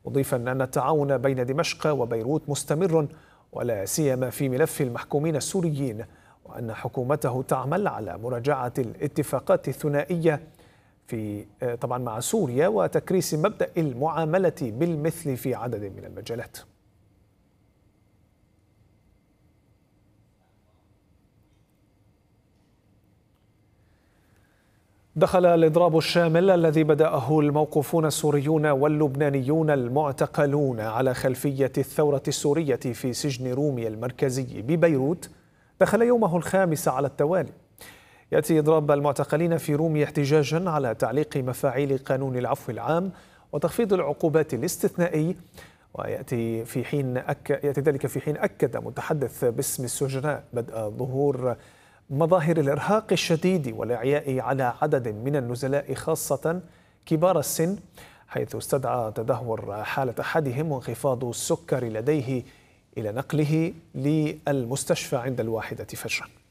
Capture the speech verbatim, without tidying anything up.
مضيفا أن التعاون بين دمشق وبيروت مستمر، ولا سيما في ملف المحكومين السوريين، وأن حكومته تعمل على مراجعة الاتفاقات الثنائية في طبعا مع سوريا وتكريس مبدأ المعاملة بالمثل في عدد من المجالات. دخل الإضراب الشامل الذي بدأه الموقوفون السوريون واللبنانيون المعتقلون على خلفية الثورة السورية في سجن روميا المركزي ببيروت دخل يومه الخامس على التوالي. يأتي إضراب المعتقلين في روميا احتجاجا على تعليق مفاعيل قانون العفو العام وتخفيض العقوبات الاستثنائي، ويأتي في حين أك... يأتي ذلك في حين أكد متحدث باسم السجناء بدء ظهور مظاهر الإرهاق الشديد والإعياء على عدد من النزلاء خاصة كبار السن، حيث استدعى تدهور حالة أحدهم وانخفاض السكر لديه إلى نقله للمستشفى عند الواحدة فجرا.